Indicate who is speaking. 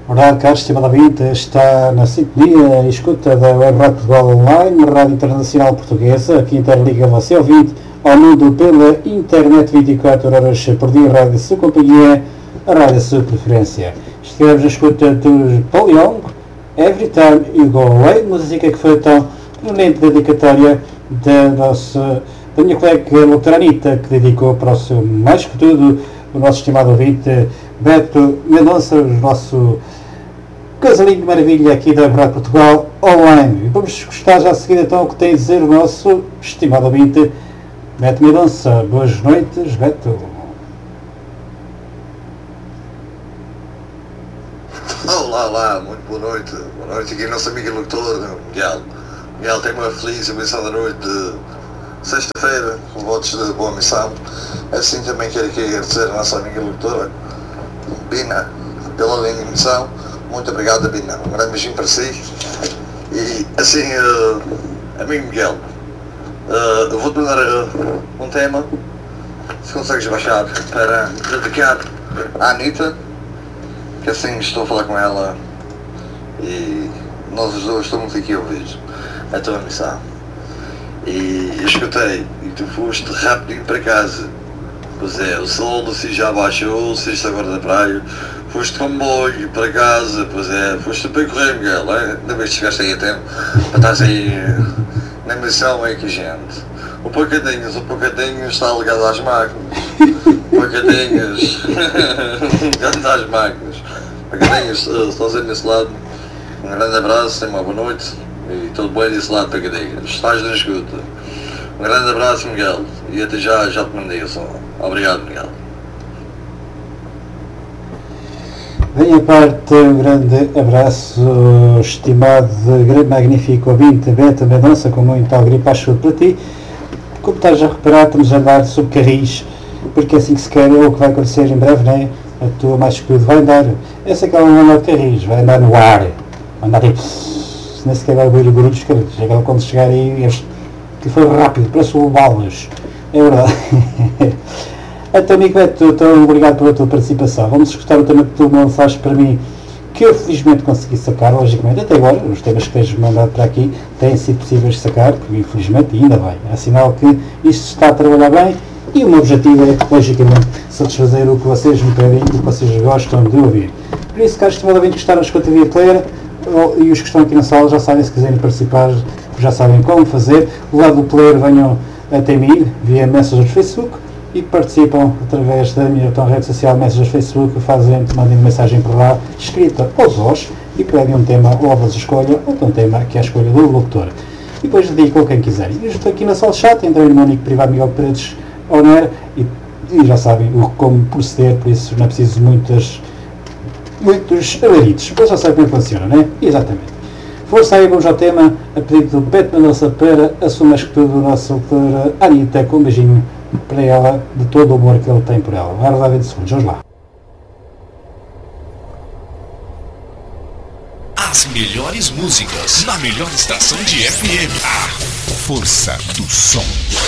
Speaker 1: Olá, caros estimado ouvinte, está na sintonia e escuta da Web Rádio Portugal Online, Rádio Internacional Portuguesa, que interliga você ouvinte ao mundo pela internet 24 horas por dia, rádio de sua companhia, a rádio de sua preferência. Estivemos na escuta dos Paul Young, Every Time You Go Away, música que foi então proveniente dedicatória da minha colega doutora Anitta, que dedicou para o seu mais que tudo o nosso estimado ouvinte Beto Mendonça, o nosso casalinho de maravilha aqui da Rádio Portugal Online. E vamos gostar já a seguir então o que tem a dizer o nosso estimado ouvinte Beto Mendonça. Boas noites, Beto.
Speaker 2: Olá, muito boa noite. Boa noite aqui, nosso amigo locutor, Miguel. Miguel tem uma feliz emissão da noite de sexta-feira, com votos de boa missão. Assim também quero aqui agradecer a nossa amiga locutora, Bina, pela linda emissão. Muito obrigado, Bina. Um grande beijinho para si. E assim, amigo Miguel, eu vou-te mandar um tema, se consegues baixar, para dedicar à Anitta, que assim estou a falar com ela e nós os dois estamos aqui a ouvir a tua missão. E eu escutei, e tu foste rapidinho para casa. Pois é, o sol do si já baixou, se agora da praia. Foste de comboio para casa, pois é, foste bem correr, Miguel, ainda bem que chegaste aí a tempo, para estás aí na missão aí que gente. O Pacadinhos está ligado às máquinas. Pacadinhos, ligado às máquinas. Pacadinhos, estás aí nesse lado. Um grande abraço, tenha uma boa noite e tudo bem desse lado, Pacadinhos. Estás na escuta. Um grande abraço, Miguel, e até já te mandei o som. Obrigado, Miguel.
Speaker 1: Bem, a parte, um grande abraço, estimado, magnífico ouvinte Beto Mendonça, com muito alegria para para ti. Como estás a reparar, estamos a andar sob carris, porque é assim que se quer, é o que vai acontecer em breve, não é? A tua mais escudo vai andar, essa é que ela não anda de carris, vai andar no ar, vai andar tipo, nem sequer vai ouvir o barulho dos carris, chega quando chegar aí, que foi rápido, parece o balas, é verdade. Então, amigo Beto, então, obrigado pela tua participação. Vamos escutar o tema que tu lançaste para mim, que eu felizmente consegui sacar, logicamente, até agora, os temas que tens mandado para aqui têm sido possíveis de sacar, porque infelizmente, ainda bem, é sinal que isto está a trabalhar bem e o meu objetivo é, logicamente, satisfazer o que vocês me pedem e o que vocês gostam de ouvir. Por isso, caros estimadamente que estão a escuta via player e os que estão aqui na sala já sabem, se quiserem participar, já sabem como fazer. Do lado do player venham até mim, via Messenger do Facebook, e participam através da minha rede social Messenger Facebook, mandem uma mensagem por lá, escrita ou voz, e pedem um tema ou a vossa escolha, ou um tema que é a escolha do locutor. E depois dedicam a quem quiserem. Eu estou aqui na sala chat, entrei no meu único privado Miguel Paredes Oner, e já sabem como proceder, por isso não é preciso muitos alaridos. Mas já sabem como funciona, não é? Exatamente. Força aí, vamos ao tema, a pedido do Beto Mendonça para assumir que tudo o nosso doutor Anitta, com um beijinho para ela, de todo o amor que ele tem por ela. Vai lá 20 segundos, vamos lá.
Speaker 3: As melhores músicas na melhor estação de FM. A Força do Som.